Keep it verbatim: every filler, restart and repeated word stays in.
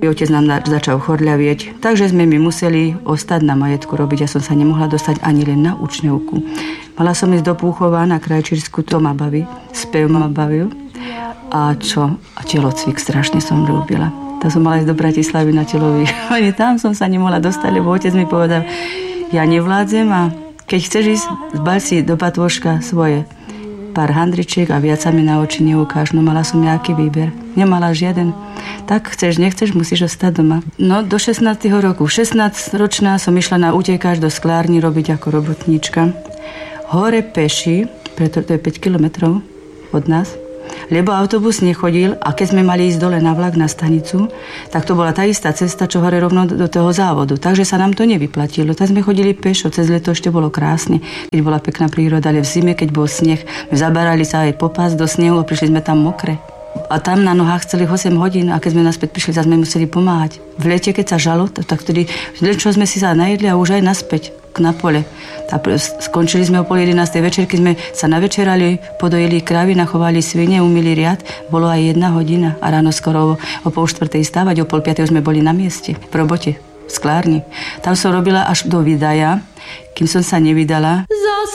Otec nám začal chorľavieť, takže sme my museli ostať na majetku robiť. Ja som sa nemohla dostať ani len na učňovku. Mala som ísť do Púchova na Krajčírsku, to ma baví, spev ma bavil. A čo? A telocvik strašne som ľúbila. Tak som mala ísť do Bratislavy na telový. Ani tam som sa nemohla dostať, lebo otec mi povedal, ja nevládzem a keď chceš ísť, zbal si do patôžka svoje pár handričiek a viac sa mi na oči neukáž. No mala som nejaký výber. Nemala žiaden. Tak chceš, nechceš, musíš ostať doma. No do šestnásteho roku. šestnásťročná som išla na utekáč do sklárny robiť ako robotníčka. Hore peši, preto to je päť kilometrov od nás, lebo autobus nechodil a keď sme mali ísť dole na vlak, na stanicu, tak to bola tá istá cesta, čo hore rovno do toho závodu. Takže sa nám to nevyplatilo. Tak sme chodili pešo, cez leto ešte bolo krásne, keď bola pekná príroda, ale v zime, keď bol sneh, my zabarali sa aj popás do snehu a prišli sme tam mokré. A tam na nohách celých osem hodín a keď sme naspäť prišli, zase sme museli pomáhať. V lete, keď sa žalo, tak vtedy, len čo sme si sa najedli a už aj naspäť na pole. A skončili sme o pol jedenástej večer, keď sme sa navečerali, podojili krávy, nachovali svine, umýli riad. Bolo aj jedna hodina a ráno skoro o, o pol štvrtej stávať, o pol piatej sme boli na mieste, v robote, v sklárni. Tam som robila až do vydaja, kým som sa nevydala.